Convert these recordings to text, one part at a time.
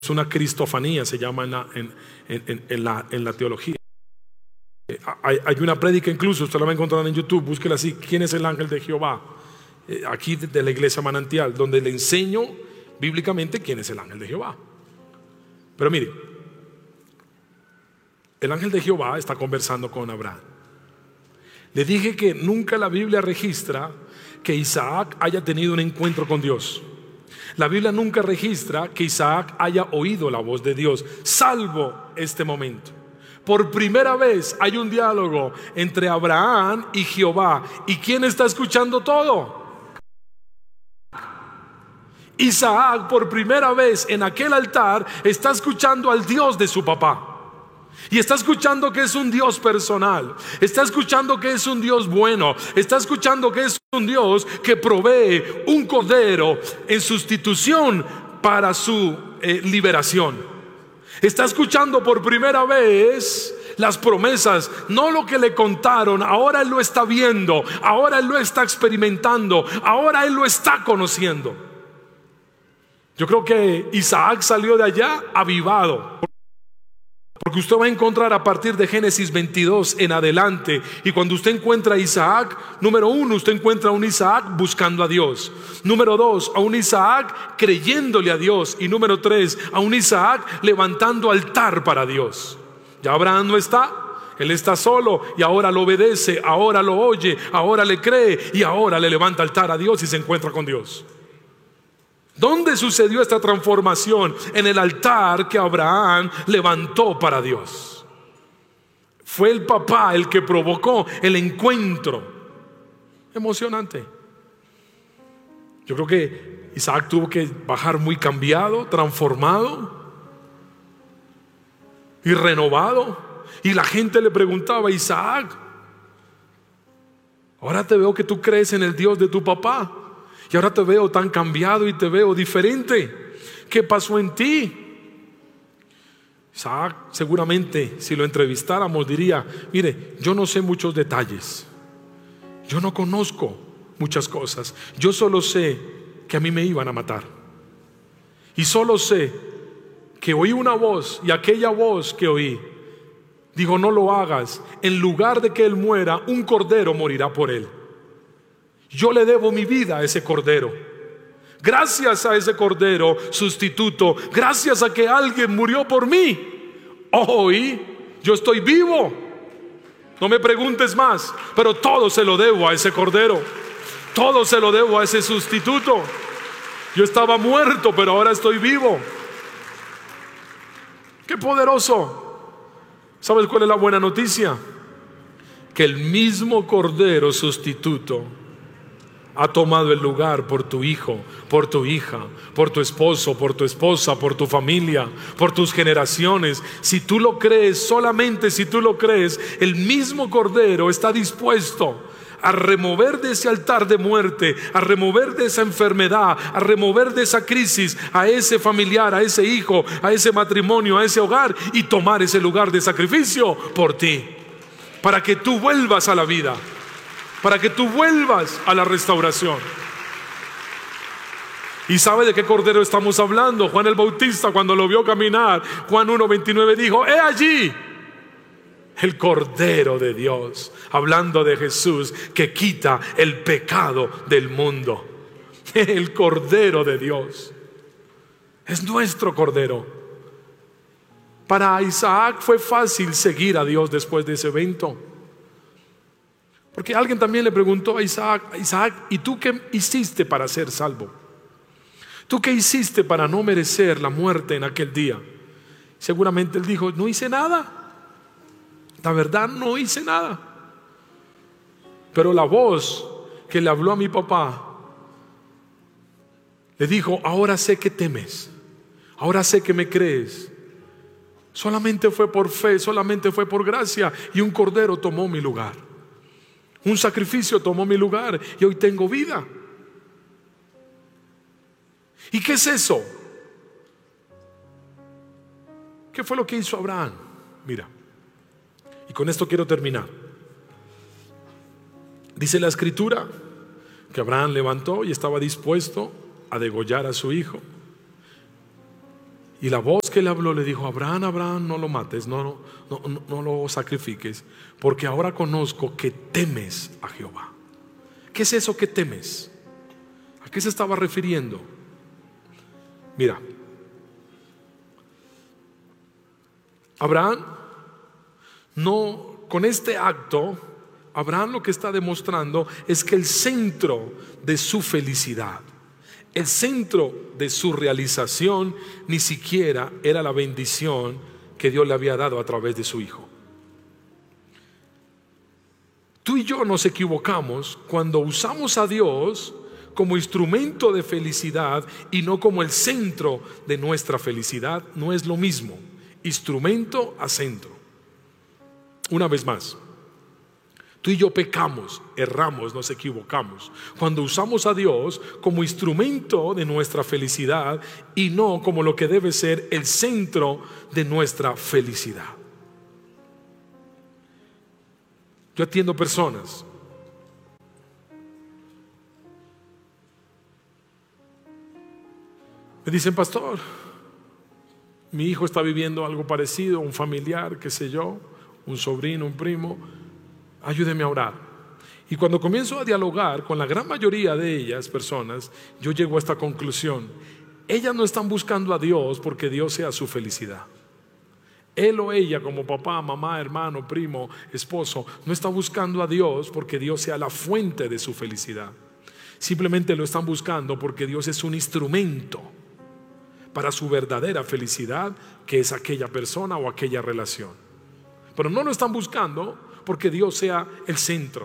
Es una cristofanía, se llama en la teología. Hay una prédica, incluso usted la va a encontrar en YouTube, búsquela así: ¿quién es el ángel de Jehová? Aquí de la iglesia Manantial, donde le enseño bíblicamente quién es el ángel de Jehová. Pero mire, el ángel de Jehová está conversando con Abraham. Le dije que nunca la Biblia registra que Isaac haya tenido un encuentro con Dios. La Biblia nunca registra que Isaac haya oído la voz de Dios, salvo este momento. Por primera vez hay un diálogo entre Abraham y Jehová. ¿Y quién está escuchando todo? Isaac, por primera vez en aquel altar, está escuchando al Dios de su papá. Y está escuchando que es un Dios personal. Está escuchando que es un Dios bueno. Está escuchando que es un Dios que provee un cordero en sustitución para su liberación. Está escuchando por primera vez las promesas, no lo que le contaron. Ahora él lo está viendo, ahora él lo está experimentando, ahora él lo está conociendo. Yo creo que Isaac salió de allá avivado, porque usted va a encontrar a partir de Génesis 22 en adelante. Y cuando usted encuentra a Isaac, número 1, usted encuentra a un Isaac buscando a Dios. Número 2, a un Isaac creyéndole a Dios. Y número 3, a un Isaac levantando altar para Dios. Ya Abraham no está, él está solo, y ahora lo obedece, ahora lo oye, ahora le cree, y ahora le levanta altar a Dios y se encuentra con Dios. ¿Dónde sucedió esta transformación? En el altar que Abraham levantó para Dios. Fue el papá el que provocó el encuentro. Emocionante. Yo creo que Isaac tuvo que bajar muy cambiado, transformado y renovado. Y la gente le preguntaba: Isaac, ahora te veo que tú crees en el Dios de tu papá, y ahora te veo tan cambiado y te veo diferente. ¿Qué pasó en ti? Isaac seguramente, si lo entrevistáramos, diría: mire, yo no sé muchos detalles, yo no conozco muchas cosas, yo solo sé que a mí me iban a matar, y solo sé que oí una voz, y aquella voz que oí dijo: no lo hagas, en lugar de que él muera, un cordero morirá por él. Yo le debo mi vida a ese cordero. Gracias a ese cordero sustituto, gracias a que alguien murió por mí, hoy yo estoy vivo. No me preguntes más, pero todo se lo debo a ese cordero, todo se lo debo a ese sustituto. Yo estaba muerto, pero ahora estoy vivo. ¡Qué poderoso! ¿Sabes cuál es la buena noticia? Que el mismo cordero sustituto ha tomado el lugar por tu hijo, por tu hija, por tu esposo, por tu esposa, por tu familia, por tus generaciones. Si tú lo crees, solamente si tú lo crees, el mismo cordero está dispuesto a remover de ese altar de muerte, a remover de esa enfermedad, a remover de esa crisis a ese familiar, a ese hijo, a ese matrimonio, a ese hogar, y tomar ese lugar de sacrificio por ti, para que tú vuelvas a la vida, para que tú vuelvas a la restauración. ¿Y sabe de qué cordero estamos hablando? Juan el Bautista, cuando lo vio caminar, Juan 1:29 dijo: he allí el cordero de Dios, hablando de Jesús que quita el pecado del mundo. El cordero de Dios es nuestro cordero. Para Isaac fue fácil seguir a Dios después de ese evento, porque alguien también le preguntó a Isaac: Isaac, ¿y tú qué hiciste para ser salvo? ¿Tú qué hiciste para no merecer la muerte en aquel día? Seguramente él dijo: no hice nada. La verdad, no hice nada. Pero la voz que le habló a mi papá le dijo: ahora sé que temes, ahora sé que me crees. Solamente fue por fe, solamente fue por gracia, y un cordero tomó mi lugar, un sacrificio tomó mi lugar, y hoy tengo vida. ¿Y qué es eso? ¿Qué fue lo que hizo Abraham? Mira, y con esto quiero terminar. Dice la escritura que Abraham levantó y estaba dispuesto a degollar a su hijo. Y la voz que le habló le dijo: Abraham, Abraham, no lo mates, no lo sacrifiques, porque ahora conozco que temes a Jehová. ¿Qué es eso que temes? ¿A qué se estaba refiriendo? Mira, Abraham con este acto, Abraham lo que está demostrando es que el centro de su felicidad, el centro de su realización, ni siquiera era la bendición que Dios le había dado a través de su hijo. Tú y yo nos equivocamos cuando usamos a Dios como instrumento de felicidad y no como el centro de nuestra felicidad. No es lo mismo, instrumento a centro. Una vez más, tú y yo pecamos, erramos, nos equivocamos cuando usamos a Dios como instrumento de nuestra felicidad y no como lo que debe ser el centro de nuestra felicidad. Yo atiendo personas me dicen: pastor, mi hijo está viviendo algo parecido, un familiar, qué sé yo, un sobrino, un primo, ayúdeme a orar. Y cuando comienzo a dialogar con la gran mayoría de ellas, personas, yo llego a esta conclusión: ellas no están buscando a Dios porque Dios sea su felicidad. Él o ella, como papá, mamá, hermano, primo, esposo, no está buscando a Dios porque Dios sea la fuente de su felicidad. Simplemente lo están buscando porque Dios es un instrumento para su verdadera felicidad, que es aquella persona o aquella relación. Pero no lo están buscando porque Dios sea el centro.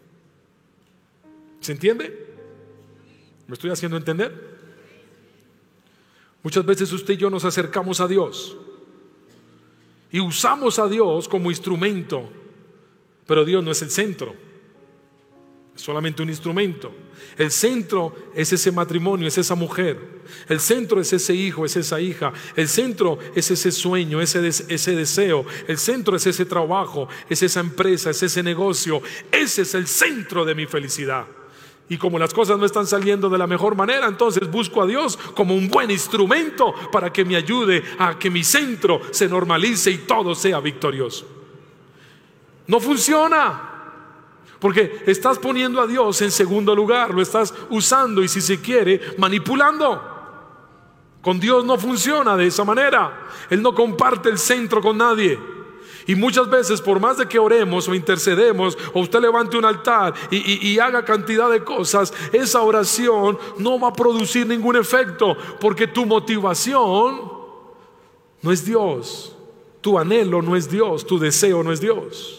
¿Se entiende? ¿Me estoy haciendo entender? Muchas veces usted y yo nos acercamos a Dios y usamos a Dios como instrumento, pero Dios no es el centro, es solamente un instrumento. El centro es ese matrimonio, es esa mujer. El centro es ese hijo, es esa hija. El centro es ese sueño, ese deseo. El centro es ese trabajo, es esa empresa, es ese negocio. Ese es el centro de mi felicidad. Y como las cosas no están saliendo de la mejor manera, entonces busco a Dios como un buen instrumento para que me ayude a que mi centro se normalice y todo sea victorioso. No funciona, porque estás poniendo a Dios en segundo lugar, lo estás usando y, si se quiere, manipulando. Con Dios no funciona de esa manera. Él no comparte el centro con nadie. Y muchas veces, por más de que oremos o intercedemos, o usted levante un altar y haga cantidad de cosas, esa oración no va a producir ningún efecto, porque tu motivación no es Dios, tu anhelo no es Dios, tu deseo no es Dios.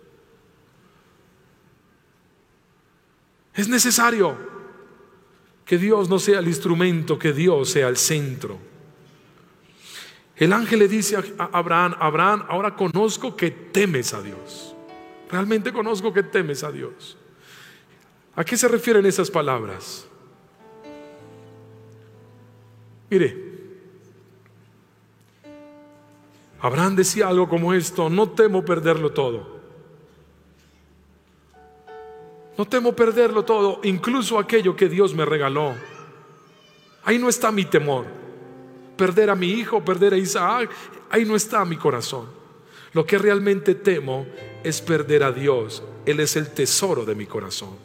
Es necesario que Dios no sea el instrumento, que Dios sea el centro. El ángel le dice a Abraham: Abraham, ahora conozco que temes a Dios. Realmente conozco que temes a Dios. ¿A qué se refieren esas palabras? Mire, Abraham decía algo como esto: no temo perderlo todo. No temo perderlo todo, incluso aquello que Dios me regaló. Ahí no está mi temor. Perder a mi hijo, perder a Isaac, ahí no está mi corazón. Lo que realmente temo es perder a Dios. Él es el tesoro de mi corazón.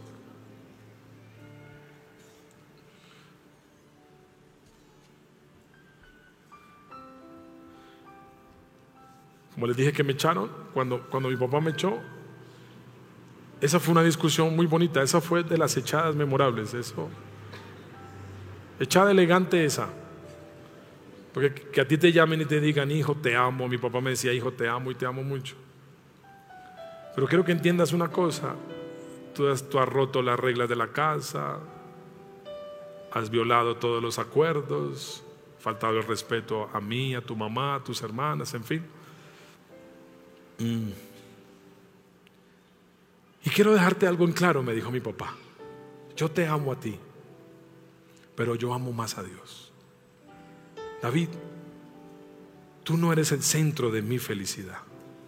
Como les dije que me echaron, cuando mi papá me echó, esa fue una discusión muy bonita. Esa fue de las echadas memorables. Eso, echada elegante esa. Porque que a ti te llamen y te digan: hijo, te amo. Mi papá me decía: hijo, te amo y te amo mucho. Pero quiero que entiendas una cosa: tú has roto las reglas de la casa, has violado todos los acuerdos, faltado el respeto a mí, a tu mamá, a tus hermanas, en fin. Y quiero dejarte algo en claro, me dijo mi papá: yo te amo a ti, pero yo amo más a Dios. David, tú no eres el centro de mi felicidad.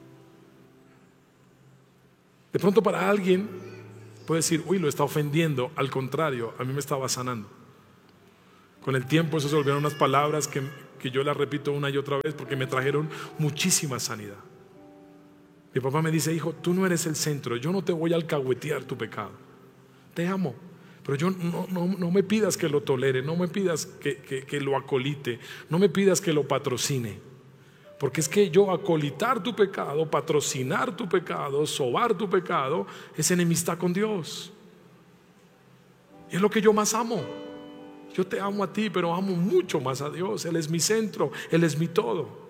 De pronto para alguien puede decir: uy, lo está ofendiendo. Al contrario, a mí me estaba sanando. Con el tiempo eso se volvieron unas palabras que yo las repito una y otra vez porque me trajeron muchísima sanidad. Mi papá me dice: hijo, tú no eres el centro, yo no te voy a alcahuetear tu pecado. Te amo, pero yo no me pidas que lo tolere, no me pidas que lo acolite, no me pidas que lo patrocine. Porque es que yo acolitar tu pecado, patrocinar tu pecado, sobar tu pecado, es enemistad con Dios. Y es lo que yo más amo. Yo te amo a ti, pero amo mucho más a Dios. Él es mi centro, Él es mi todo.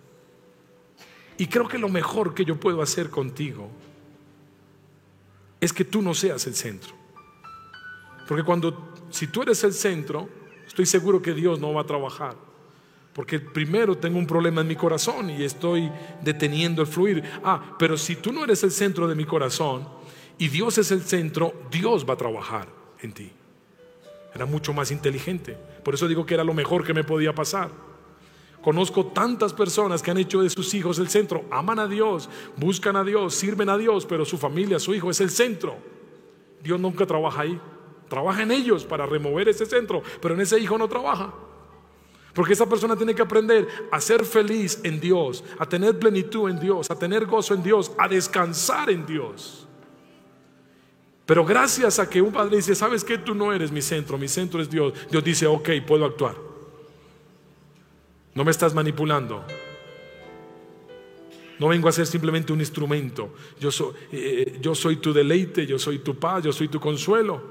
Y creo que lo mejor que yo puedo hacer contigo es que tú no seas el centro. Porque si tú eres el centro, estoy seguro que Dios no va a trabajar. Porque primero tengo un problema en mi corazón y estoy deteniendo el fluir. Pero si tú no eres el centro de mi corazón y Dios es el centro, Dios va a trabajar en ti. Era mucho más inteligente. Por eso digo que era lo mejor que me podía pasar. Conozco tantas personas que han hecho de sus hijos el centro. Aman a Dios, buscan a Dios, sirven a Dios, pero su familia, su hijo es el centro. Dios nunca trabaja ahí. Trabaja en ellos para remover ese centro, pero en ese hijo no trabaja. Porque esa persona tiene que aprender a ser feliz en Dios, a tener plenitud en Dios, a tener gozo en Dios, a descansar en Dios. Pero gracias a que un padre dice: ¿sabes qué? Tú no eres mi centro es Dios. Dios dice: ok, puedo actuar. No me estás manipulando. No vengo a ser simplemente un instrumento. Yo soy tu deleite, yo soy tu paz, yo soy tu consuelo.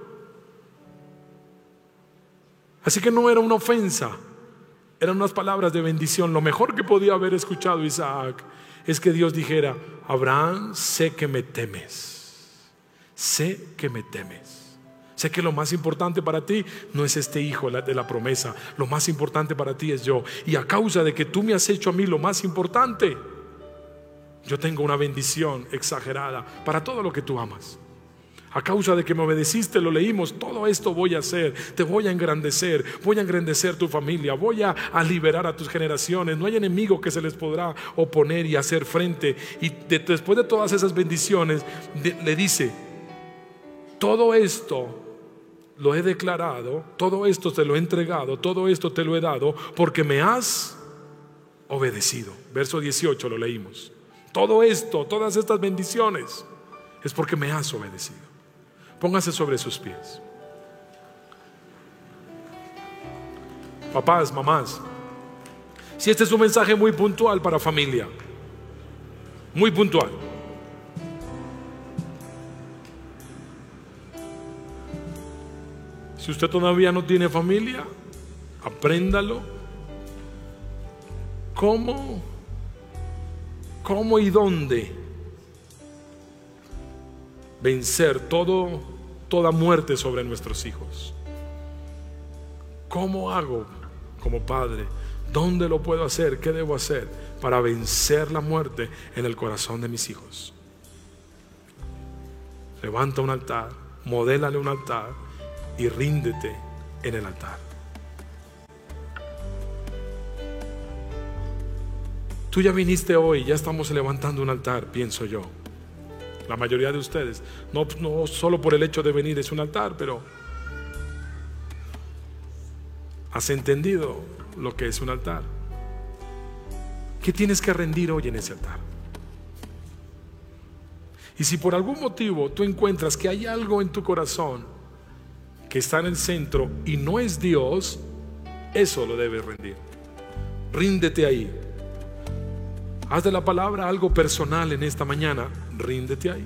Así que no era una ofensa, eran unas palabras de bendición. Lo mejor que podía haber escuchado Isaac es que Dios dijera: Abraham, sé que me temes. Sé que me temes. Sé que lo más importante para ti no es este hijo de la promesa. Lo más importante para ti es yo. Y a causa de que tú me has hecho a mí lo más importante, yo tengo una bendición exagerada para todo lo que tú amas. A causa de que me obedeciste, lo leímos, todo esto voy a hacer. Te voy a engrandecer tu familia, voy a liberar a tus generaciones. No hay enemigo que se les podrá oponer y hacer frente. Y después de todas esas bendiciones, le dice: todo esto lo he declarado, todo esto te lo he entregado, todo esto te lo he dado porque me has obedecido. Verso 18 lo leímos. Todo esto, todas estas bendiciones es porque me has obedecido. Póngase sobre sus pies. Papás, mamás, si este es un mensaje muy puntual para familia, muy puntual. Si usted todavía no tiene familia, apréndalo. ¿Cómo y dónde vencer toda muerte sobre nuestros hijos? ¿Cómo hago como padre? ¿Dónde lo puedo hacer? ¿Qué debo hacer para vencer la muerte en el corazón de mis hijos? Levanta un altar, modélale un altar y ríndete en el altar. Tú ya viniste hoy, ya estamos levantando un altar, pienso yo. La mayoría de ustedes, no solo por el hecho de venir es un altar, pero has entendido lo que es un altar. ¿Qué tienes que rendir hoy en ese altar? Y si por algún motivo tú encuentras que hay algo en tu corazón que está en el centro y no es Dios, eso lo debes rendir. Ríndete ahí. Haz de la palabra algo personal en esta mañana. Ríndete ahí.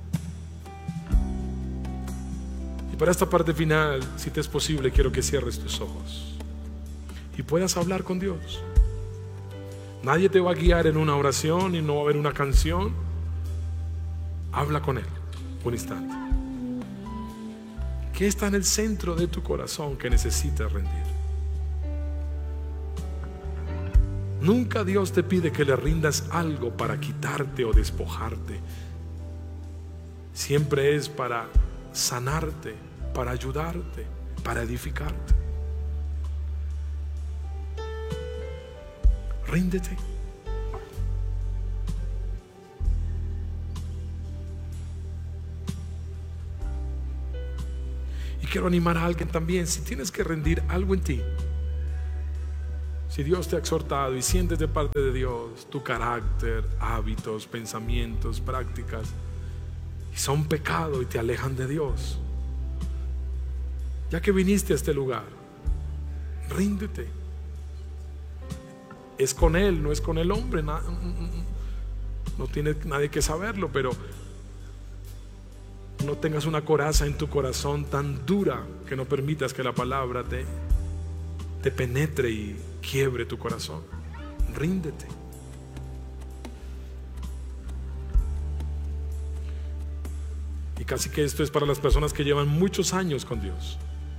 Y para esta parte final, si te es posible, quiero que cierres tus ojos y puedas hablar con Dios. Nadie te va a guiar en una oración y no va a haber una canción. Habla con Él un instante. ¿Qué está en el centro de tu corazón que necesitas rendir? Nunca Dios te pide que le rindas algo para quitarte o despojarte. Siempre es para sanarte, para ayudarte, para edificarte. Ríndete. quiero animar a alguien también. Si tienes que rendir algo en ti, si Dios te ha exhortado y sientes de parte de Dios tu carácter, hábitos, pensamientos, prácticas, y son pecado y te alejan de Dios, ya que viniste a este lugar, ríndete. Es con Él, no es con el hombre. No tiene nadie que saberlo, pero no tengas una coraza en tu corazón tan dura que no permitas que la palabra te penetre y quiebre tu corazón. Ríndete. Y casi que esto es para las personas que llevan muchos años con Dios.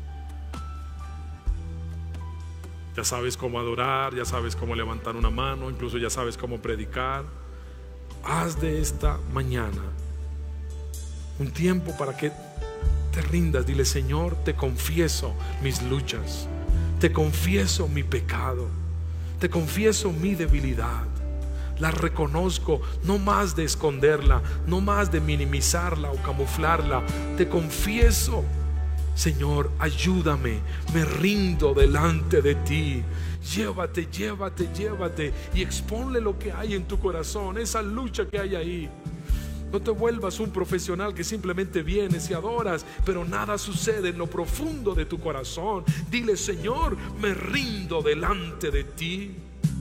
Ya sabes cómo adorar, ya sabes cómo levantar una mano, incluso ya sabes cómo predicar. Haz de esta mañana un tiempo para que te rindas. Dile: Señor, te confieso mis luchas, te confieso mi pecado, te confieso mi debilidad. La reconozco, no más de esconderla, no más de minimizarla o camuflarla. Te confieso, Señor, ayúdame, me rindo delante de ti. Llévate y exponle lo que hay en tu corazón, esa lucha que hay ahí. No te vuelvas un profesional que simplemente vienes y adoras, pero nada sucede en lo profundo de tu corazón. Dile: Señor, me rindo delante de ti.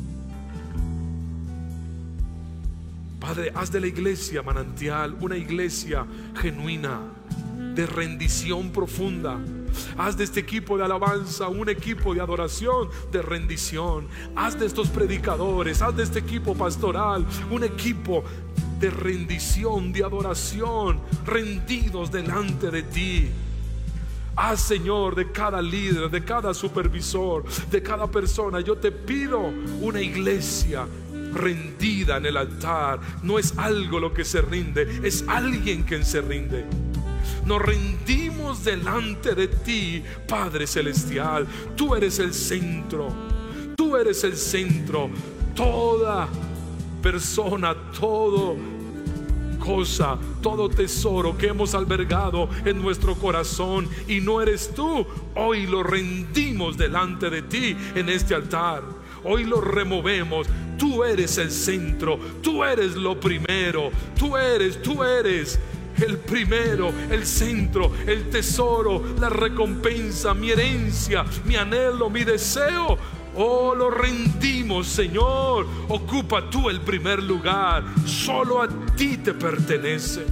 Padre, haz de la iglesia Manantial una iglesia genuina, de rendición profunda. Haz de este equipo de alabanza un equipo de adoración, de rendición. Haz de estos predicadores, haz de este equipo pastoral un equipo de rendición, de adoración, rendidos delante de ti. Haz, Señor, de cada líder, de cada supervisor, de cada persona, yo te pido una iglesia rendida en el altar. No es algo lo que se rinde, es alguien quien se rinde. Nos rendimos delante de ti, Padre Celestial. Tú eres el centro, tú eres el centro. Toda persona, todo cosa, todo tesoro que hemos albergado en nuestro corazón y no eres tú, hoy lo rendimos delante de ti en este altar. Hoy lo removemos. Tú eres el centro, tú eres lo primero, tú eres el primero, el centro, el tesoro, la recompensa, mi herencia, mi anhelo, mi deseo. Oh, lo rendimos, Señor. Ocupa tú el primer lugar. Solo a ti te pertenece.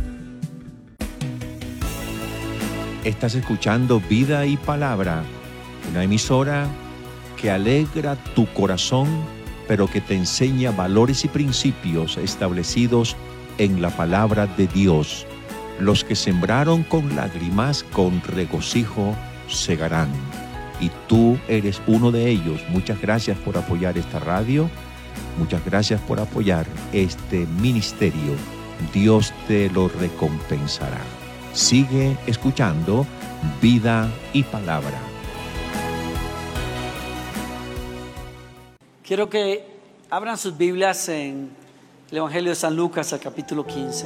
Estás escuchando Vida y Palabra, una emisora que alegra tu corazón, pero que te enseña valores y principios establecidos en la palabra de Dios. Los que sembraron con lágrimas, con regocijo segarán. Y tú eres uno de ellos. Muchas gracias por apoyar esta radio. Muchas gracias por apoyar este ministerio. Dios te lo recompensará. Sigue escuchando Vida y Palabra. Quiero que abran sus Biblias en el Evangelio de San Lucas, al capítulo 15.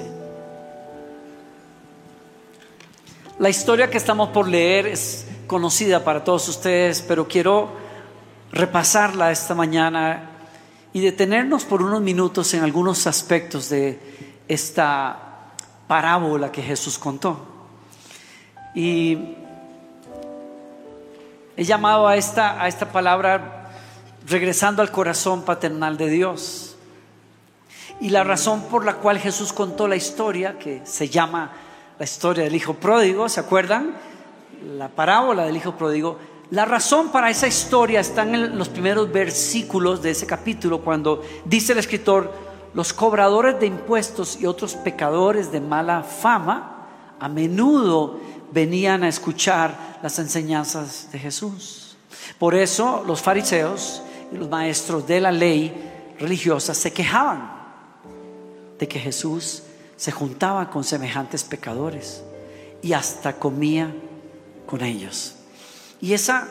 La historia que estamos por leer es conocida para todos ustedes, pero quiero repasarla esta mañana y detenernos por unos minutos en algunos aspectos de esta parábola que Jesús contó. Y he llamado a esta palabra regresando al corazón paternal de Dios. Y la razón por la cual Jesús contó la historia, que se llama la historia del hijo pródigo, ¿se acuerdan? La parábola del hijo pródigo. La razón para esa historia está en los primeros versículos de ese capítulo, cuando dice el escritor: los cobradores de impuestos y otros pecadores de mala fama a menudo venían a escuchar las enseñanzas de Jesús. Por eso los fariseos y los maestros de la ley religiosa se quejaban de que Jesús se juntaba con semejantes pecadores y hasta comía con ellos. Y esa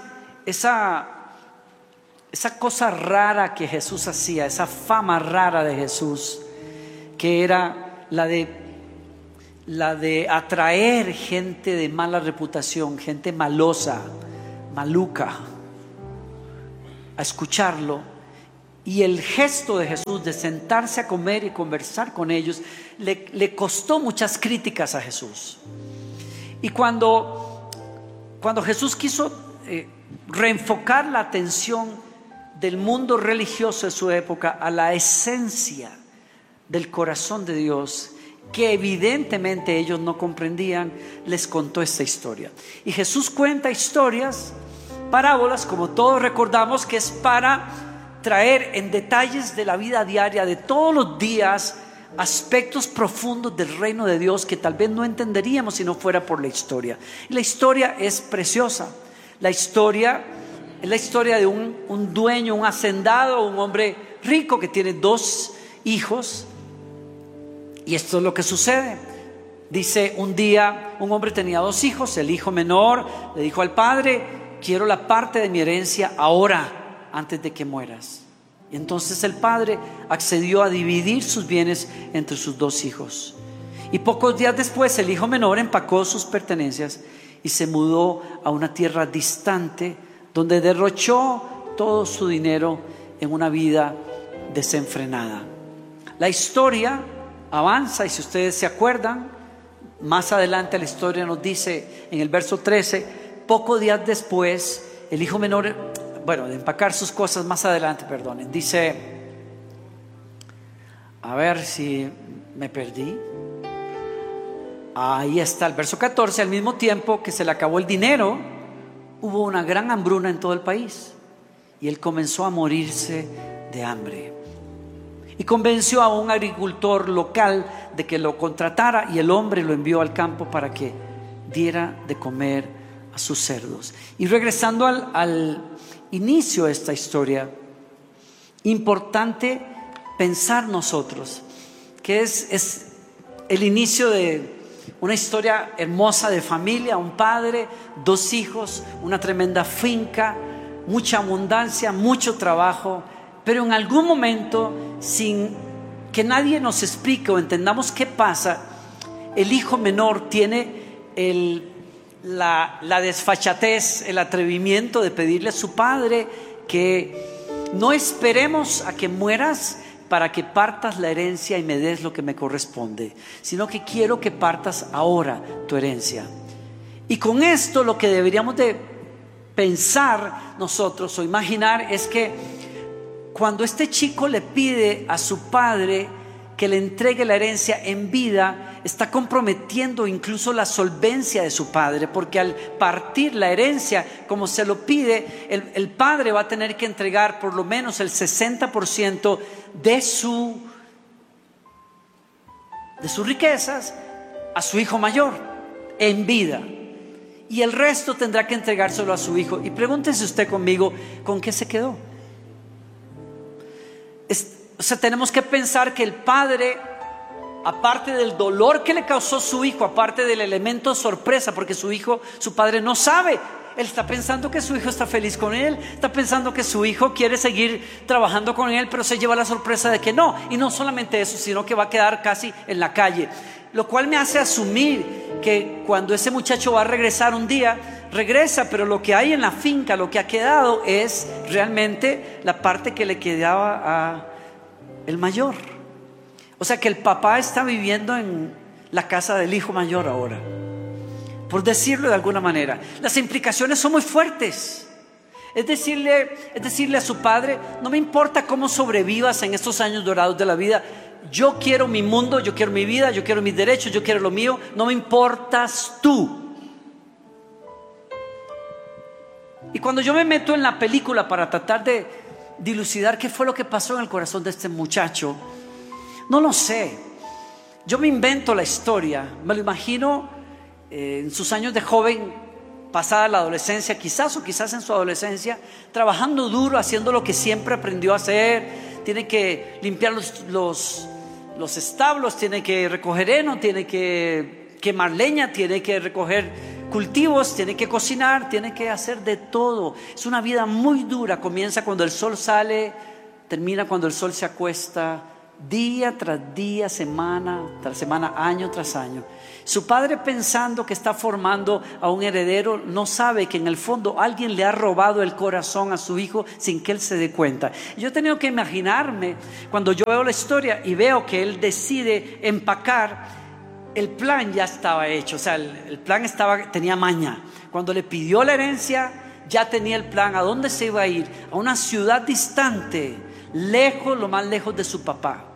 cosa rara que Jesús hacía, esa fama rara de Jesús, que era la de la de atraer gente de mala reputación, gente malosa, maluca, a escucharlo. Y el gesto de Jesús de sentarse a comer y conversar con ellos le costó muchas críticas a Jesús. Y cuando Jesús quiso reenfocar la atención del mundo religioso de su época a la esencia del corazón de Dios, que evidentemente ellos no comprendían, les contó esta historia. Y Jesús cuenta historias, parábolas, como todos recordamos, que es para traer en detalles de la vida diaria de todos los días aspectos profundos del reino de Dios que tal vez no entenderíamos si no fuera por la historia. Y la historia es preciosa. La historia es la historia de un dueño, un hacendado, un hombre rico que tiene 2 hijos. Y esto es lo que sucede. Dice, un día un hombre tenía 2 hijos. El hijo menor le dijo al padre: quiero la parte de mi herencia ahora, antes de que mueras. Y entonces el padre accedió a dividir sus bienes entre sus 2 hijos. Y pocos días después el hijo menor empacó sus pertenencias y se mudó a una tierra distante, donde derrochó todo su dinero en una vida desenfrenada. La historia avanza, y si ustedes se acuerdan, más adelante la historia nos dice en el verso 13: pocos días después el hijo menor, de empacar sus cosas, más adelante, perdonen, dice, a ver si me perdí, ahí está el verso 14: al mismo tiempo que se le acabó el dinero, hubo una gran hambruna en todo el país, y él comenzó a morirse de hambre. Y convenció a un agricultor local de que lo contratara, y el hombre lo envió al campo para que diera de comer a sus cerdos. Y regresando al inicio de esta historia, importante pensar nosotros que es el inicio de una historia hermosa de familia, un padre, 2 hijos, una tremenda finca, mucha abundancia, mucho trabajo. Pero en algún momento, sin que nadie nos explique o entendamos qué pasa, el hijo menor tiene la desfachatez, el atrevimiento de pedirle a su padre que no esperemos a que mueras para que partas la herencia y me des lo que me corresponde, sino que quiero que partas ahora tu herencia. Y con esto lo que deberíamos de pensar nosotros o imaginar es que cuando este chico le pide a su padre que le entregue la herencia en vida, está comprometiendo incluso la solvencia de su padre, porque al partir la herencia como se lo pide, el padre va a tener que entregar por lo menos el 60% de sus riquezas a su hijo mayor en vida, y el resto tendrá que entregárselo a su hijo. Y pregúntese usted conmigo, ¿con qué se quedó? O sea, tenemos que pensar que el padre, aparte del dolor que le causó su hijo, aparte del elemento sorpresa, porque su padre no sabe, él está pensando que su hijo está feliz con él, está pensando que su hijo quiere seguir trabajando con él, pero se lleva la sorpresa de que no. Y no solamente eso, sino que va a quedar casi en la calle, lo cual me hace asumir que cuando ese muchacho va a regresar un día, regresa, pero lo que hay en la finca, lo que ha quedado, es realmente la parte que le quedaba a el mayor. O sea que el papá está viviendo en la casa del hijo mayor ahora, por decirlo de alguna manera. Las implicaciones son muy fuertes. Es decirle a su padre: no me importa cómo sobrevivas en estos años dorados de la vida, yo quiero mi mundo, yo quiero mi vida, yo quiero mis derechos, yo quiero lo mío, no me importas tú. Y cuando yo me meto en la película para tratar de dilucidar qué fue lo que pasó en el corazón de este muchacho, no lo sé. Yo me invento la historia, me lo imagino en sus años de joven, pasada la adolescencia, quizás en su adolescencia, trabajando duro, haciendo lo que siempre aprendió a hacer. Tiene que limpiar los establos, tiene que recoger heno, tiene que quemar leña, tiene que recoger cultivos, tiene que cocinar, tiene que hacer de todo. Es una vida muy dura. Comienza cuando el sol sale, termina cuando el sol se acuesta, día tras día, semana tras semana, año tras año. Su padre, pensando que está formando a un heredero, no sabe que en el fondo alguien le ha robado el corazón a su hijo sin que él se dé cuenta. Yo he tenido que imaginarme cuando yo veo la historia y veo que él decide empacar. El plan ya estaba hecho, o sea, el plan tenía maña. Cuando le pidió la herencia, ya tenía el plan. ¿A dónde se iba a ir? A una ciudad distante, lejos, lo más lejos de su papá.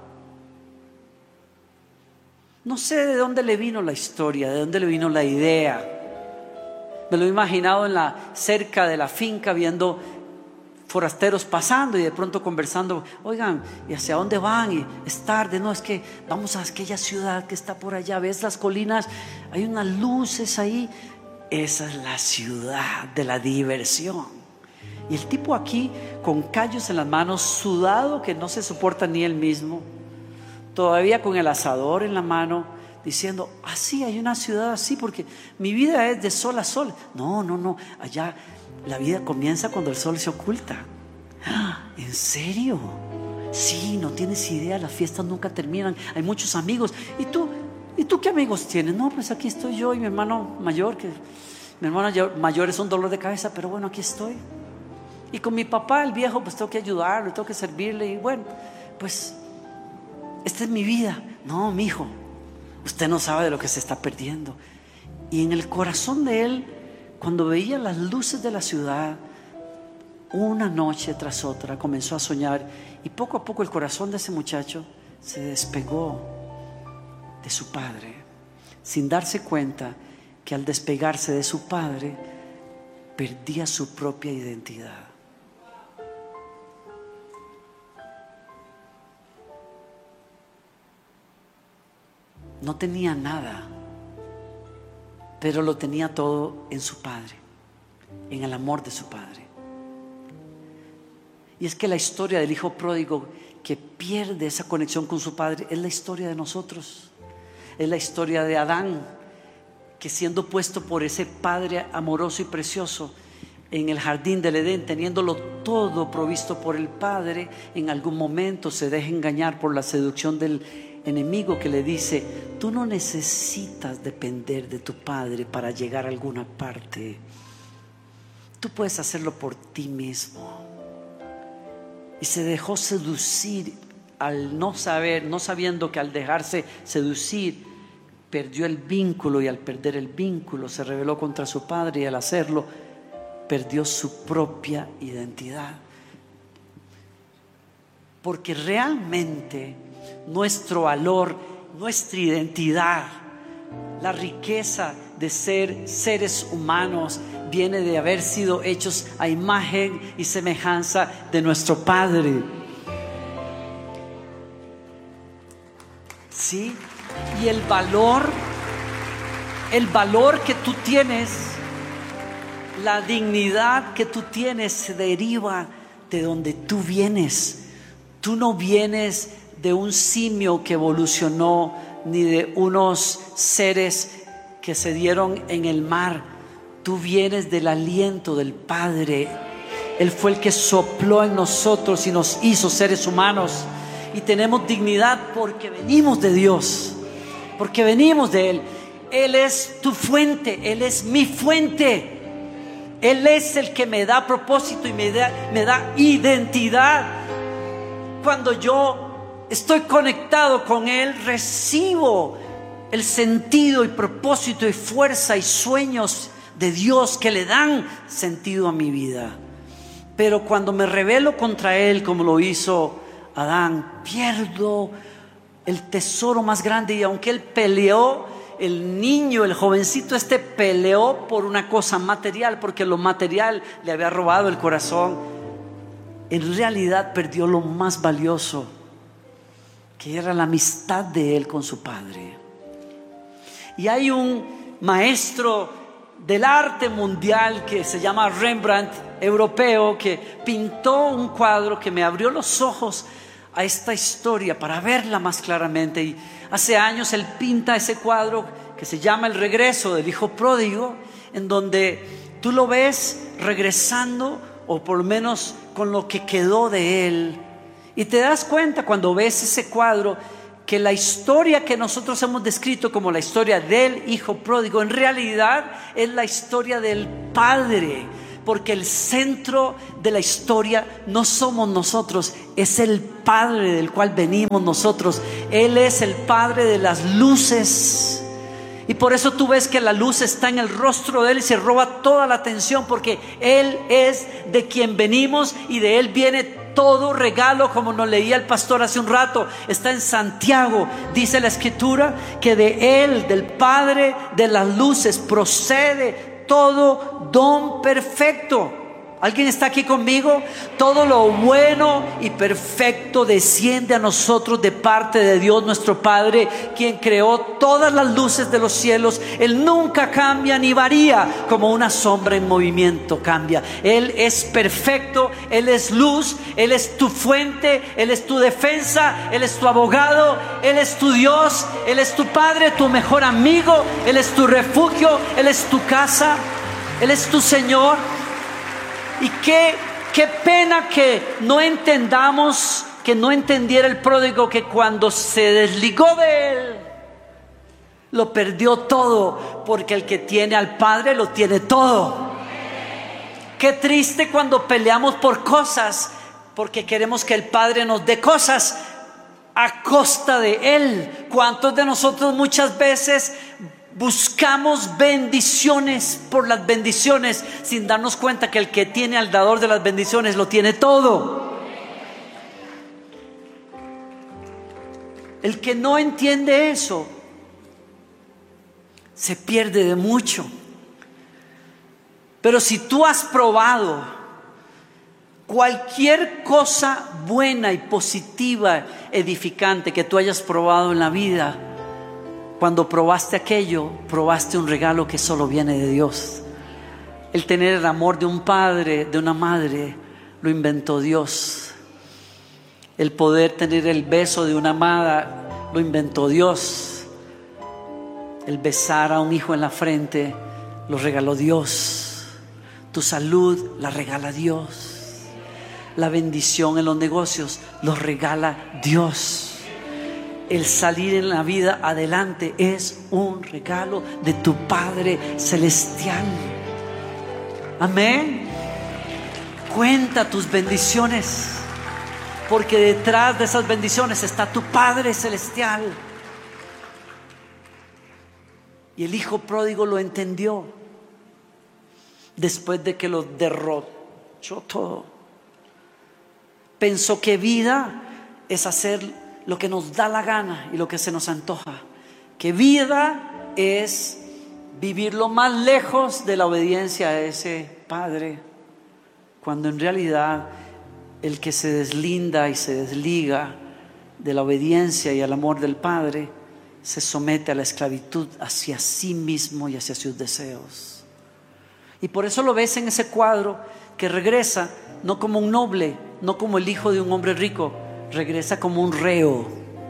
No sé de dónde le vino la historia, de dónde le vino la idea. Me lo he imaginado cerca de la finca, viendo forasteros pasando y de pronto conversando. Oigan, ¿y hacia dónde van? Y es tarde, no, es que vamos a aquella ciudad que está por allá. ¿Ves las colinas? Hay unas luces ahí. Esa es la ciudad de la diversión. Y el tipo aquí con callos en las manos, sudado que no se soporta ni él mismo, todavía con el asador en la mano, diciendo: así hay una ciudad así, porque mi vida es de sol a sol. No, allá la vida comienza cuando el sol se oculta. ¿En serio? Sí, no tienes idea, las fiestas nunca terminan, hay muchos amigos. ¿Y tú qué amigos tienes? No, pues aquí estoy yo y mi hermano mayor, que mi hermano mayor es un dolor de cabeza, pero bueno, aquí estoy. Y con mi papá, el viejo, pues tengo que ayudarlo, tengo que servirle. Y bueno, pues esta es mi vida. No, mi hijo, usted no sabe de lo que se está perdiendo. Y en el corazón de él, cuando veía las luces de la ciudad, una noche tras otra comenzó a soñar. Y poco a poco el corazón de ese muchacho se despegó de su padre, sin darse cuenta que al despegarse de su padre perdía su propia identidad. No tenía nada, pero lo tenía todo en su padre, en el amor de su padre. Y es que la historia del hijo pródigo que pierde esa conexión con su padre es la historia de nosotros. Es la historia de Adán, que siendo puesto por ese padre amoroso y precioso en el jardín del Edén, teniéndolo todo provisto por el padre, en algún momento se deja engañar por la seducción del enemigo, que le dice: tú no necesitas depender de tu padre para llegar a alguna parte, tú puedes hacerlo por ti mismo. Y se dejó seducir al no sabiendo que al dejarse seducir perdió el vínculo, y al perder el vínculo se rebeló contra su padre, y al hacerlo perdió su propia identidad. Porque realmente nuestro valor, nuestra identidad, la riqueza de ser seres humanos viene de haber sido hechos a imagen y semejanza de nuestro Padre. ¿Sí? Y el valor que tú tienes, la dignidad que tú tienes, se deriva de donde tú vienes. Tú no vienes de un simio que evolucionó, ni de unos seres que se dieron en el mar. Tú vienes del aliento del Padre. Él fue el que sopló en nosotros y nos hizo seres humanos. Y tenemos dignidad porque venimos de Dios, porque venimos de Él. Él es tu fuente, Él es mi fuente. Él es el que me da propósito y me da identidad. Cuando yo estoy conectado con Él, recibo el sentido y propósito y fuerza y sueños de Dios que le dan sentido a mi vida. Pero cuando me rebelo contra Él, como lo hizo Adán, pierdo el tesoro más grande. Y aunque él peleó, el niño, el jovencito peleó por una cosa material, porque lo material le había robado el corazón, en realidad perdió lo más valioso, que era la amistad de él con su padre. Y hay un maestro del arte mundial que se llama Rembrandt, europeo, que pintó un cuadro que me abrió los ojos a esta historia para verla más claramente. Y hace años él pinta ese cuadro que se llama El regreso del hijo pródigo, en donde tú lo ves regresando, o por lo menos con lo que quedó de él, Y te das cuenta cuando ves ese cuadro que la historia que nosotros hemos descrito como la historia del hijo pródigo, en realidad es la historia del Padre, porque el centro de la historia no somos nosotros, es el Padre del cual venimos nosotros. Él es el Padre de las luces. Y por eso tú ves que la luz está en el rostro de Él y se roba toda la atención, porque Él es de quien venimos y de Él viene todo regalo, como nos leía el pastor hace un rato. Está en Santiago, dice la Escritura, que de Él, del Padre de las luces, procede todo don perfecto. ¿Alguien está aquí conmigo? Todo lo bueno y perfecto desciende a nosotros de parte de Dios nuestro Padre, quien creó todas las luces de los cielos. Él nunca cambia ni varía, como una sombra en movimiento cambia. Él es perfecto, Él es luz, Él es tu fuente, Él es tu defensa, Él es tu abogado, Él es tu Dios, Él es tu Padre, tu mejor amigo, Él es tu refugio, Él es tu casa, Él es tu Señor. Y qué pena que no entendamos, que no entendiera el pródigo, que cuando se desligó de Él, lo perdió todo, porque el que tiene al Padre lo tiene todo. Qué triste cuando peleamos por cosas, porque queremos que el Padre nos dé cosas a costa de Él. ¿Cuántos de nosotros muchas veces buscamos bendiciones por las bendiciones, sin darnos cuenta que el que tiene al dador de las bendiciones lo tiene todo? El que no entiende eso se pierde de mucho. Pero si tú has probado cualquier cosa buena y positiva, edificante que tú hayas probado en la vida, cuando probaste aquello, probaste un regalo que solo viene de Dios. El tener el amor de un padre, de una madre, lo inventó Dios. El poder tener el beso de una amada, lo inventó Dios. El besar a un hijo en la frente, lo regaló Dios. Tu salud la regala Dios. La bendición en los negocios lo regala Dios. El salir en la vida adelante es un regalo de tu Padre Celestial. Amén. Cuenta tus bendiciones, porque detrás de esas bendiciones está tu Padre Celestial. Y el hijo pródigo lo entendió después de que lo derrochó todo. Pensó que vida es hacer lo que nos da la gana y lo que se nos antoja. Que vida es vivir lo más lejos de la obediencia a ese Padre, cuando en realidad el que se deslinda y se desliga de la obediencia y al amor del Padre se somete a la esclavitud hacia sí mismo y hacia sus deseos. Y por eso lo ves en ese cuadro, que regresa no como un noble, no como el hijo de un hombre rico, regresa como un reo,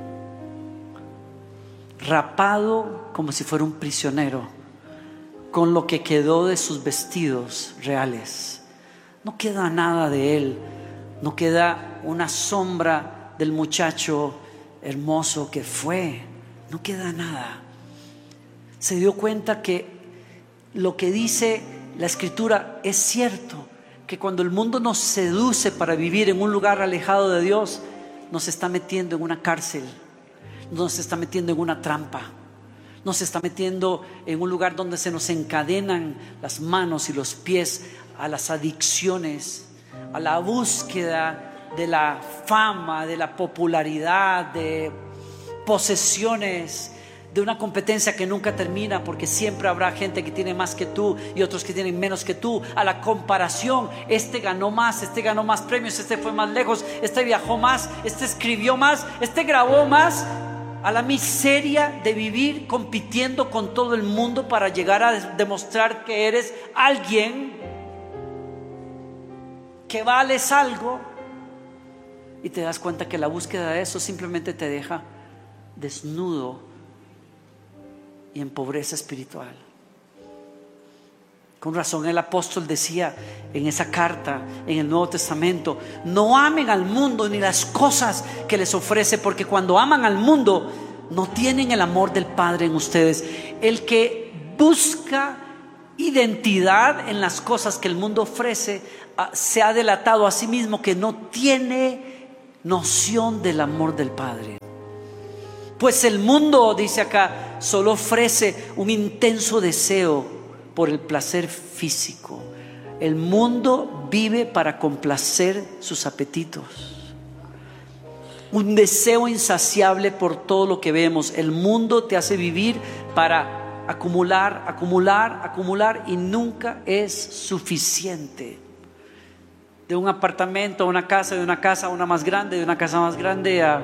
rapado como si fuera un prisionero, con lo que quedó de sus vestidos reales. No queda nada de él, no queda una sombra del muchacho hermoso que fue, no queda nada. Se dio cuenta que lo que dice la Escritura es cierto, que cuando el mundo nos seduce para vivir en un lugar alejado de Dios, nos está metiendo en una cárcel, nos está metiendo en una trampa, nos está metiendo en un lugar donde se nos encadenan las manos y los pies a las adicciones, a la búsqueda de la fama, de la popularidad, de posesiones, de una competencia que nunca termina, porque siempre habrá gente que tiene más que tú y otros que tienen menos que tú. A la comparación, este ganó más premios, este fue más lejos, este viajó más, este escribió más, este grabó más. A la miseria de vivir compitiendo con todo el mundo para llegar a demostrar que eres alguien, que vales algo, y te das cuenta que la búsqueda de eso simplemente te deja desnudo y en pobreza espiritual. Con razón el apóstol decía en esa carta, en el Nuevo Testamento: no amen al mundo ni las cosas que les ofrece, porque cuando aman al mundo no tienen el amor del Padre en ustedes. El que busca identidad en las cosas que el mundo ofrece se ha delatado a sí mismo que no tiene noción del amor del Padre. Pues el mundo, dice acá, solo ofrece un intenso deseo por el placer físico. El mundo vive para complacer sus apetitos. Un deseo insaciable por todo lo que vemos. El mundo te hace vivir para acumular, acumular, acumular, y nunca es suficiente. De un apartamento a una casa, de una casa a una más grande, de una casa más grande a...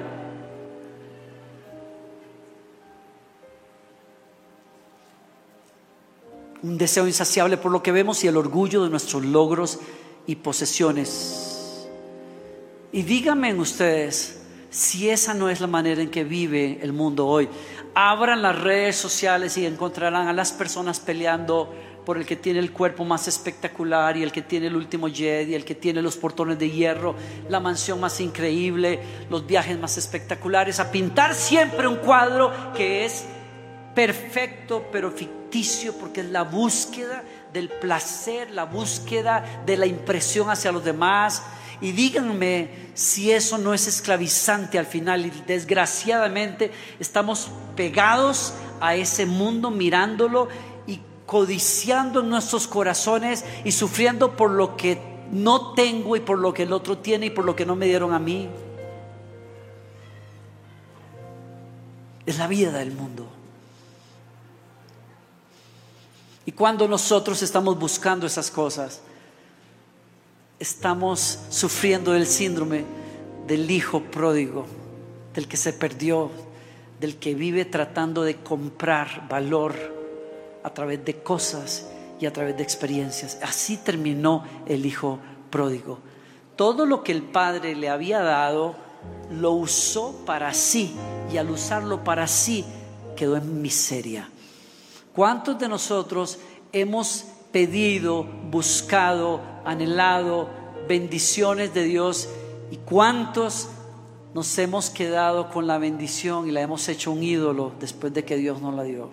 un deseo insaciable por lo que vemos y el orgullo de nuestros logros y posesiones. Y díganme ustedes si esa no es la manera en que vive el mundo hoy. Abran las redes sociales y encontrarán a las personas peleando por el que tiene el cuerpo más espectacular, y el que tiene el último jet, y el que tiene los portones de hierro, la mansión más increíble, los viajes más espectaculares, a pintar siempre un cuadro que es perfecto pero ficticio, porque es la búsqueda del placer, la búsqueda de la impresión hacia los demás. Y díganme si eso no es esclavizante al final. Y desgraciadamente estamos pegados a ese mundo, mirándolo y codiciando en nuestros corazones y sufriendo por lo que no tengo y por lo que el otro tiene y por lo que no me dieron a mí. Es la vida del mundo. Y cuando nosotros estamos buscando esas cosas, estamos sufriendo del síndrome del hijo pródigo, del que se perdió, del que vive tratando de comprar valor a través de cosas y a través de experiencias. Así terminó el hijo pródigo. Todo lo que el padre le había dado lo usó para sí, y al usarlo para sí quedó en miseria. ¿Cuántos de nosotros hemos pedido, buscado, anhelado bendiciones de Dios, y cuántos nos hemos quedado con la bendición y la hemos hecho un ídolo después de que Dios nos la dio?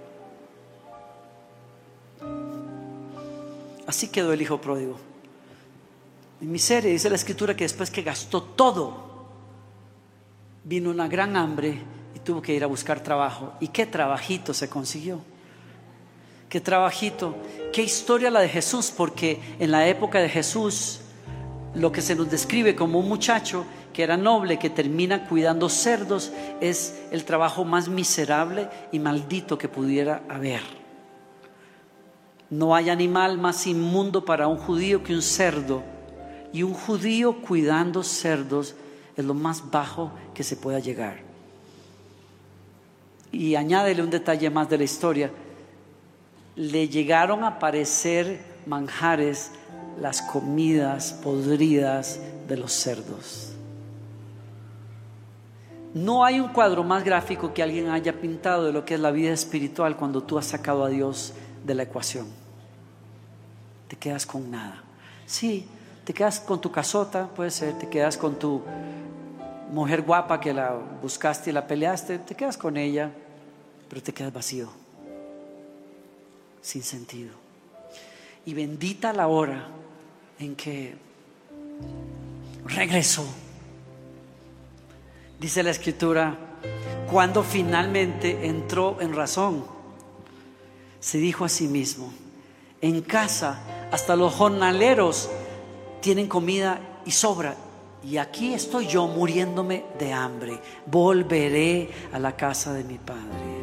Así quedó el hijo pródigo, en miseria. Dice la escritura que después que gastó todo, vino una gran hambre y tuvo que ir a buscar trabajo. ¿Y qué trabajito se consiguió? Qué trabajito, qué historia la de Jesús, porque en la época de Jesús lo que se nos describe como un muchacho que era noble, que termina cuidando cerdos, es el trabajo más miserable y maldito que pudiera haber. No hay animal más inmundo para un judío que un cerdo, y un judío cuidando cerdos es lo más bajo que se pueda llegar. Y añádele un detalle más de la historia: le llegaron a parecer manjares las comidas podridas de los cerdos. No hay un cuadro más gráfico que alguien haya pintado de lo que es la vida espiritual cuando tú has sacado a Dios de la ecuación. Te quedas con nada. Sí, te quedas con tu casota, puede ser, te quedas con tu mujer guapa que la buscaste y la peleaste, te quedas con ella, pero te quedas vacío, sin sentido. Y bendita la hora en que regresó. Dice la escritura, cuando finalmente entró en razón, se dijo a sí mismo: en casa hasta los jornaleros tienen comida y sobra, y aquí estoy yo muriéndome de hambre. Volveré a la casa de mi padre.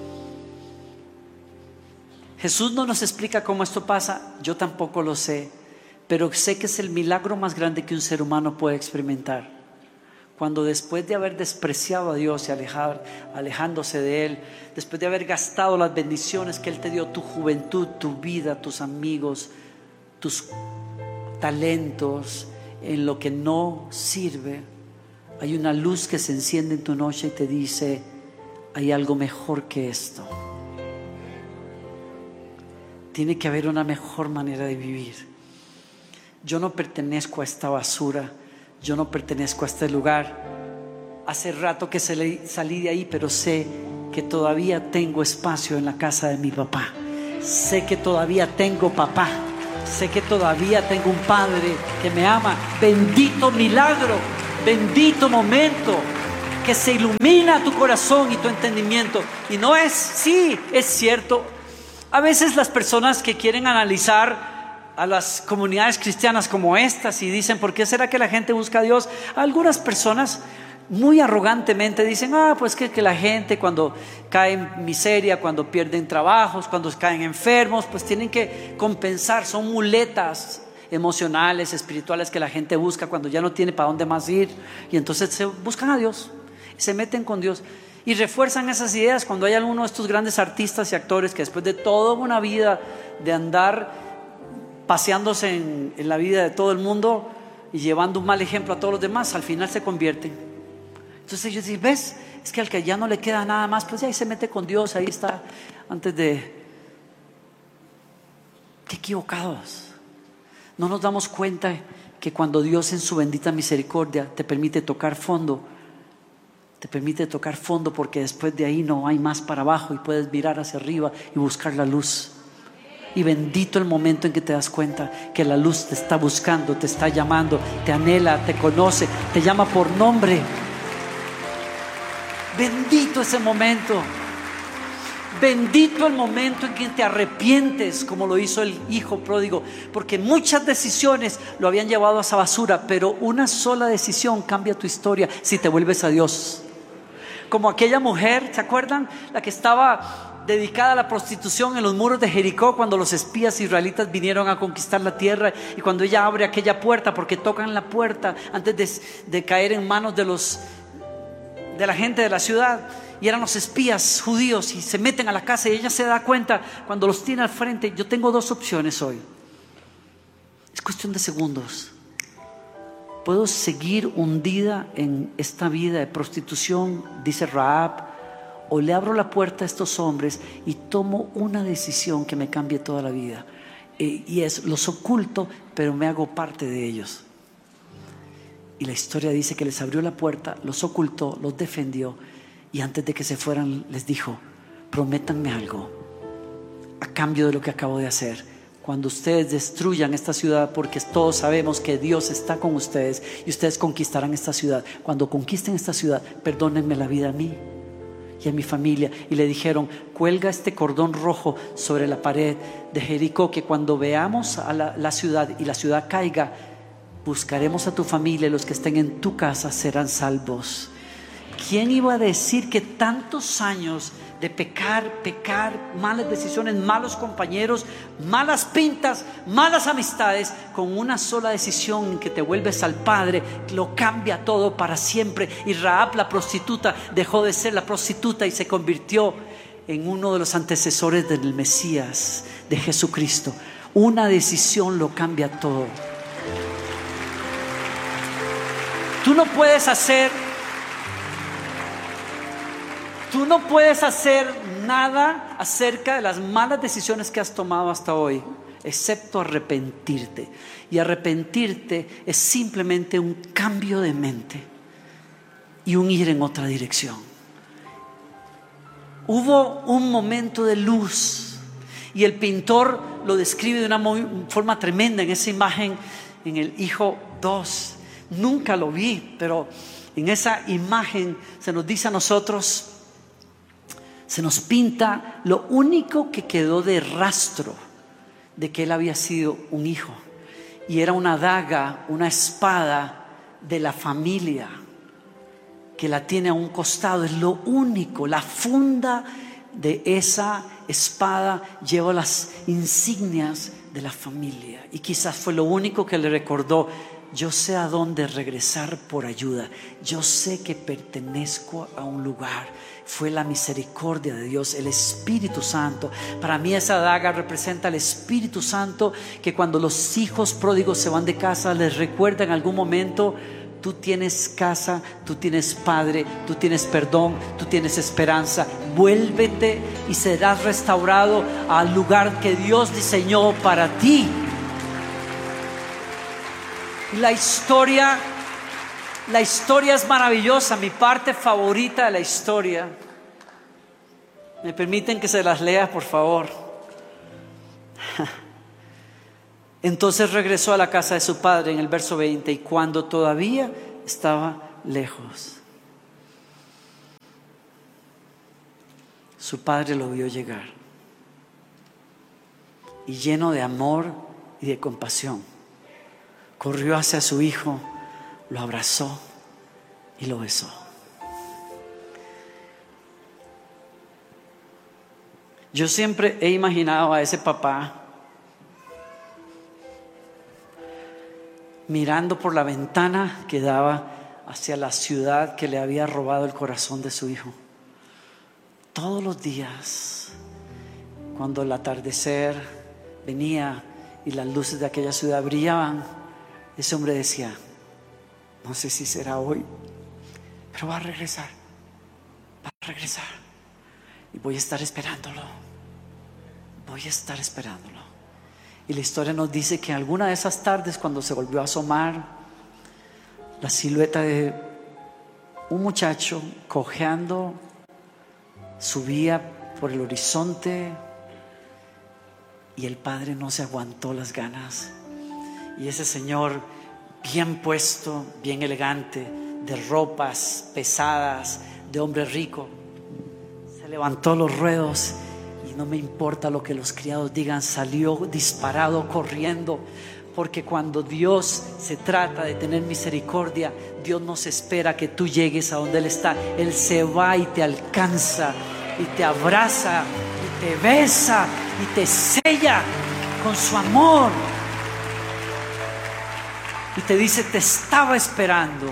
Jesús no nos explica cómo esto pasa, yo tampoco lo sé, pero sé que es el milagro más grande que un ser humano puede experimentar. Cuando después de haber despreciado a Dios y alejándose de Él, después de haber gastado las bendiciones que Él te dio, tu juventud, tu vida, tus amigos, tus talentos, en lo que no sirve, hay una luz que se enciende en tu noche y te dice: hay algo mejor que esto. tiene que haber una mejor manera de vivir. Yo no pertenezco a esta basura, yo no pertenezco a este lugar. Hace rato que salí de ahí, pero sé que todavía tengo espacio en la casa de mi papá. Sé que todavía tengo papá. Sé que todavía tengo un padre que me ama. Bendito milagro, bendito momento que se ilumina tu corazón y tu entendimiento. Y no es, sí, es cierto. A veces las personas que quieren analizar a las comunidades cristianas como estas y dicen, ¿por qué será que la gente busca a Dios? Algunas personas muy arrogantemente dicen, pues que la gente cuando cae en miseria, cuando pierden trabajos, cuando caen enfermos, pues tienen que compensar. Son muletas emocionales, espirituales que la gente busca cuando ya no tiene para dónde más ir, y entonces se buscan a Dios, se meten con Dios y refuerzan esas ideas. Cuando hay alguno de estos grandes artistas y actores que después de toda una vida de andar paseándose en la vida de todo el mundo y llevando un mal ejemplo a todos los demás, al final se convierten. Entonces ellos dicen, ¿ves? Es que al que ya no le queda nada más, pues ya ahí se mete con Dios, ahí está, antes de... ¡Qué equivocados! No nos damos cuenta que cuando Dios en su bendita misericordia te permite tocar fondo, porque después de ahí no hay más para abajo y puedes mirar hacia arriba y buscar la luz. Y bendito el momento en que te das cuenta que la luz te está buscando, te está llamando, te anhela, te conoce, te llama por nombre. Bendito ese momento. Bendito el momento en que te arrepientes, como lo hizo el hijo pródigo, porque muchas decisiones lo habían llevado a esa basura, pero una sola decisión cambia tu historia si te vuelves a Dios. Como aquella mujer, ¿se acuerdan? La que estaba dedicada a la prostitución en los muros de Jericó, cuando los espías israelitas vinieron a conquistar la tierra, y cuando ella abre aquella puerta, porque tocan la puerta antes de caer en manos de la gente de la ciudad, y eran los espías judíos, y se meten a la casa, y ella se da cuenta cuando los tiene al frente. Yo tengo dos opciones hoy, es cuestión de segundos. Puedo seguir hundida en esta vida de prostitución, dice Rahab, o le abro la puerta a estos hombres y tomo una decisión que me cambie toda la vida, y es, los oculto, pero me hago parte de ellos. Y la historia dice que les abrió la puerta, los ocultó, los defendió, y antes de que se fueran les dijo, prométanme algo a cambio de lo que acabo de hacer. Cuando ustedes destruyan esta ciudad, porque todos sabemos que Dios está con ustedes y ustedes conquistarán esta ciudad, cuando conquisten esta ciudad, perdónenme la vida a mí y a mi familia. Y le dijeron, cuelga este cordón rojo sobre la pared de Jericó, que cuando veamos a la ciudad y la ciudad caiga, buscaremos a tu familia y los que estén en tu casa serán salvos. ¿Quién iba a decir que tantos años de pecar, malas decisiones, malos compañeros, malas pintas, malas amistades, con una sola decisión en que te vuelves al Padre, lo cambia todo para siempre? Y Rahab, la prostituta, dejó de ser la prostituta y se convirtió en uno de los antecesores del Mesías, de Jesucristo. Una decisión lo cambia todo. Tú no puedes hacer nada acerca de las malas decisiones que has tomado hasta hoy, excepto arrepentirte. Y arrepentirte es simplemente un cambio de mente y un ir en otra dirección. Hubo un momento de luz, y el pintor lo describe de una forma tremenda en esa imagen, en el Hijo 2. Nunca lo vi, pero en esa imagen se nos dice a nosotros, se nos pinta lo único que quedó de rastro de que él había sido un hijo, y era una daga, una espada de la familia, que la tiene a un costado. Es lo único. La funda de esa espada lleva las insignias de la familia, y quizás fue lo único que le recordó: yo sé a dónde regresar por ayuda, yo sé que pertenezco a un lugar. Fue la misericordia de Dios, el Espíritu Santo. Para mí esa daga representa el Espíritu Santo, que cuando los hijos pródigos se van de casa les recuerda en algún momento: tú tienes casa, tú tienes padre, tú tienes perdón, tú tienes esperanza. Vuélvete y serás restaurado al lugar que Dios diseñó para ti. La historia es maravillosa. Mi parte favorita de la historia, ¿me permiten que se las lea, por favor? Entonces regresó a la casa de su padre, en el verso 20, y cuando todavía estaba lejos, su padre lo vio llegar, y lleno de amor y de compasión, corrió hacia su hijo, lo abrazó y lo besó. Yo siempre he imaginado a ese papá mirando por la ventana que daba hacia la ciudad que le había robado el corazón de su hijo. Todos los días, cuando el atardecer venía y las luces de aquella ciudad brillaban, ese hombre decía: no sé si será hoy, pero va a regresar, y voy a estar esperándolo. Y la historia nos dice que alguna de esas tardes, cuando se volvió a asomar la silueta de un muchacho cojeando, subía por el horizonte, y el padre no se aguantó las ganas, y ese señor, bien puesto, bien elegante, de ropas pesadas, de hombre rico, se levantó los ruedos y no me importa lo que los criados digan, salió disparado corriendo, porque cuando Dios se trata de tener misericordia, Dios no se espera que tú llegues a donde Él está. Él se va y te alcanza y te abraza y te besa y te sella con su amor y te dice: te estaba esperando.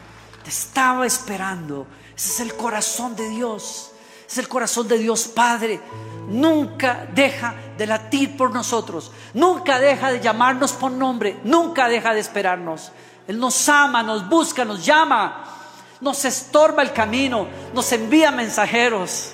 Ese es el corazón de Dios. Es el corazón de Dios Padre. Nunca deja de latir por nosotros, nunca deja de llamarnos por nombre, nunca deja de esperarnos. Él nos ama, nos busca, nos llama, nos estorba el camino, nos envía mensajeros,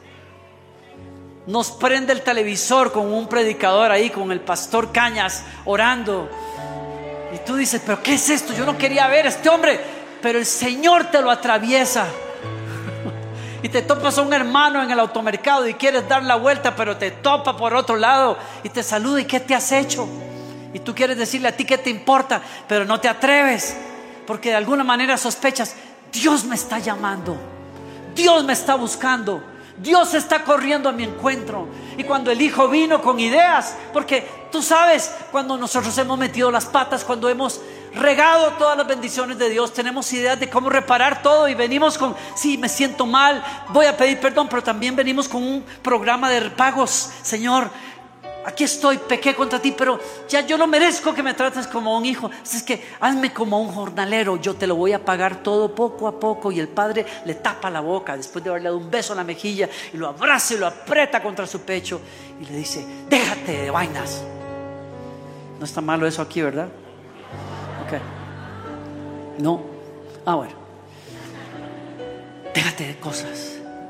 nos prende el televisor con un predicador ahí, con el pastor Cañas orando, y tú dices: pero ¿qué es esto? Yo no quería ver a este hombre, pero el Señor te lo atraviesa. Y te topas a un hermano en el automercado y quieres dar la vuelta, pero te topa por otro lado y te saluda: ¿y qué te has hecho? Y tú quieres decirle: a ti qué te importa, pero no te atreves, porque de alguna manera sospechas: Dios me está llamando, Dios me está buscando, Dios está corriendo a mi encuentro. Y cuando el hijo vino con ideas, porque tú sabes, cuando nosotros hemos metido las patas, cuando hemos regado todas las bendiciones de Dios, tenemos ideas de cómo reparar todo, y venimos con: sí, me siento mal, voy a pedir perdón, pero también venimos con un programa de repagos. Señor, aquí estoy, pequé contra ti, pero ya yo no merezco que me trates como un hijo, así es que hazme como un jornalero, yo te lo voy a pagar todo poco a poco. Y el padre le tapa la boca después de haberle dado un beso en la mejilla, y lo abraza y lo aprieta contra su pecho y le dice: déjate de vainas. No está malo eso aquí, ¿verdad? Okay. No. Bueno. Déjate de cosas.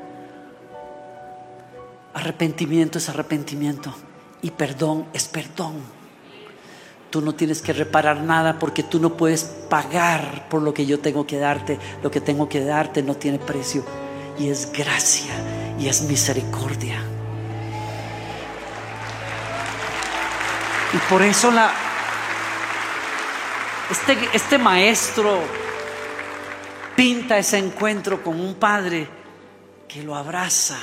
Arrepentimiento es arrepentimiento, y perdón es perdón. Tú no tienes que reparar nada, porque tú no puedes pagar por lo que yo tengo que darte. Lo que tengo que darte no tiene precio, y es gracia y es misericordia. Y por eso este maestro pinta ese encuentro con un padre que lo abraza,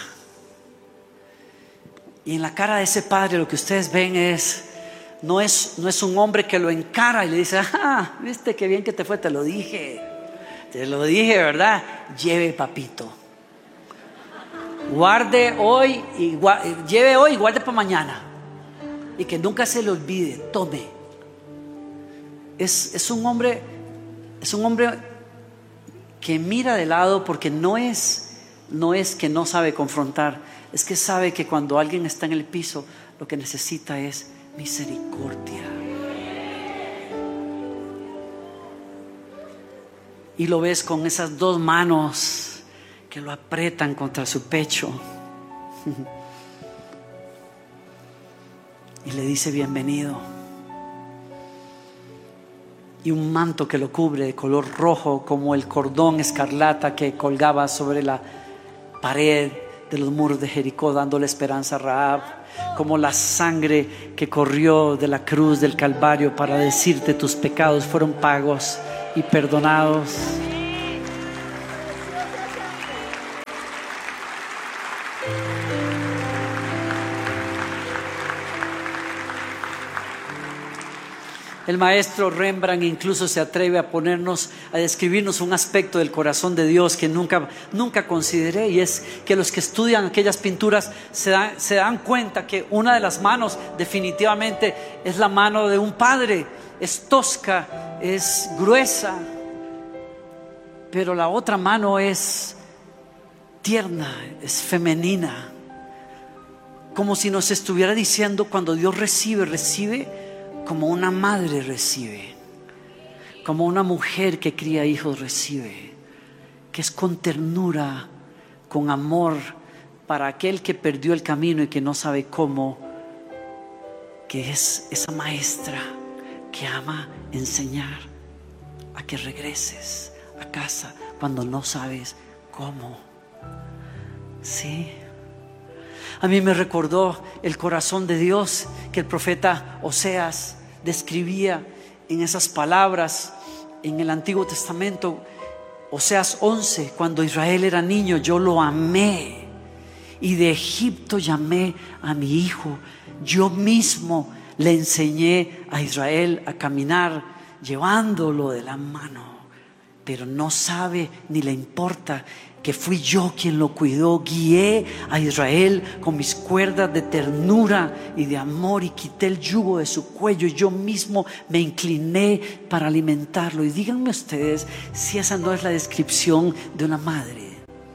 y en la cara de ese padre lo que ustedes ven no es un hombre que lo encara y le dice: viste qué bien que te fue, te lo dije, ¿verdad? Lleve, papito, guarde hoy y lleve hoy y guarde para mañana, y que nunca se le olvide, tome. Es un hombre que mira de lado, porque no es que no sabe confrontar, es que sabe que cuando alguien está en el piso, lo que necesita es misericordia. y lo ves con esas dos manos que lo apretan contra su pecho y le dice bienvenido, y un manto que lo cubre de color rojo como el cordón escarlata que colgaba sobre la pared de los muros de Jericó, dándole esperanza a Rahab, como la sangre que corrió de la cruz del Calvario para decirte tus pecados fueron pagos y perdonados. El maestro Rembrandt incluso se atreve a describirnos un aspecto del corazón de Dios que nunca consideré, y es que los que estudian aquellas pinturas se dan cuenta que una de las manos definitivamente es la mano de un padre. Es tosca, es gruesa, pero la otra mano es tierna, es femenina, como si nos estuviera diciendo: cuando Dios recibe como una madre recibe, como una mujer que cría hijos recibe, que es con ternura, con amor para aquel que perdió el camino y que no sabe cómo, que es esa maestra que ama enseñar a que regreses a casa cuando no sabes cómo. Sí. A mí me recordó el corazón de Dios que el profeta Oseas describía en esas palabras en el Antiguo Testamento. Oseas 11: cuando Israel era niño, yo lo amé, y de Egipto llamé a mi hijo. Yo mismo le enseñé a Israel a caminar, llevándolo de la mano, pero no sabe ni le importa que fui yo quien lo cuidó. Guié a Israel con mis cuerdas de ternura y de amor, y quité el yugo de su cuello, y yo mismo me incliné para alimentarlo. Y díganme ustedes si esa no es la descripción de una madre.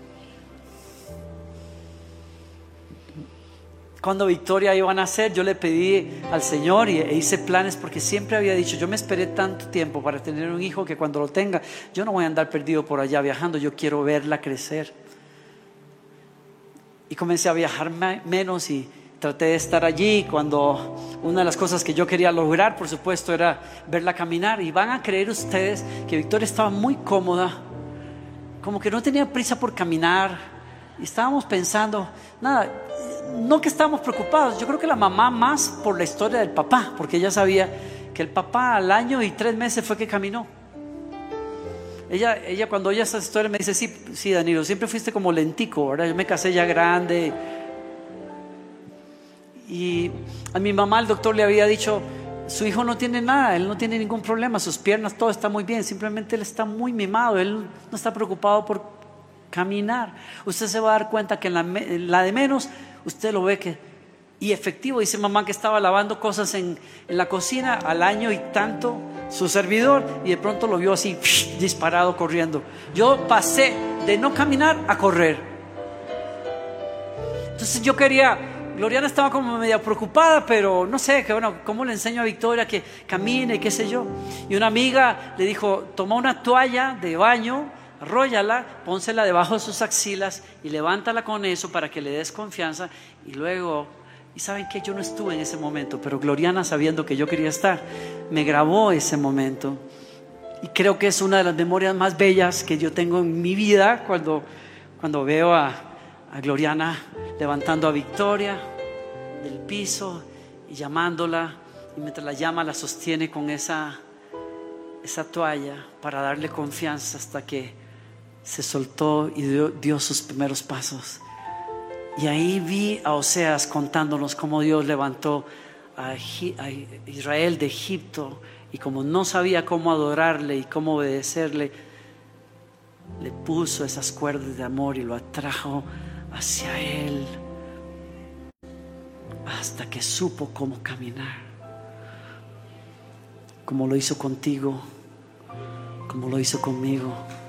Cuando Victoria iba a nacer, yo le pedí al Señor e hice planes, porque siempre había dicho: yo me esperé tanto tiempo para tener un hijo que cuando lo tenga yo no voy a andar perdido por allá viajando, yo quiero verla crecer. Y comencé a viajar menos y traté de estar allí cuando una de las cosas que yo quería lograr, por supuesto, era verla caminar. Y van a creer ustedes que Victoria estaba muy cómoda, como que no tenía prisa por caminar, y estábamos pensando, nada, no que estábamos preocupados, yo creo que la mamá más por la historia del papá, porque ella sabía que el papá al año y 3 meses fue que caminó. Ella cuando oye esa historia me dice: sí, Danilo, siempre fuiste como lentico, ¿verdad? Yo me casé ya grande. Y a mi mamá el doctor le había dicho: su hijo no tiene nada, él no tiene ningún problema, sus piernas, todo está muy bien, simplemente él está muy mimado, él no está preocupado por caminar. Usted se va a dar cuenta que en la de menos usted lo ve que, y efectivo, dice mamá que estaba lavando cosas en la cocina al año y tanto, su servidor, y de pronto lo vio así disparado corriendo. Yo pasé de no caminar a correr. Entonces yo Gloriana estaba como media preocupada, pero no sé, que bueno, ¿cómo le enseño a Victoria que camine, qué sé yo? Y una amiga le dijo: toma una toalla de baño, arróllala, pónsela debajo de sus axilas y levántala con eso para que le des confianza. Y luego, y saben que yo no estuve en ese momento, pero Gloriana, sabiendo que yo quería estar, me grabó ese momento. Y creo que es una de las memorias más bellas que yo tengo en mi vida, cuando veo a Gloriana levantando a Victoria del piso y llamándola, y mientras la llama la sostiene con esa toalla para darle confianza, hasta que se soltó y dio sus primeros pasos. Y ahí vi a Oseas contándonos cómo Dios levantó a Israel de Egipto, y como no sabía cómo adorarle y cómo obedecerle, le puso esas cuerdas de amor y lo atrajo hacia él hasta que supo cómo caminar, como lo hizo contigo, como lo hizo conmigo.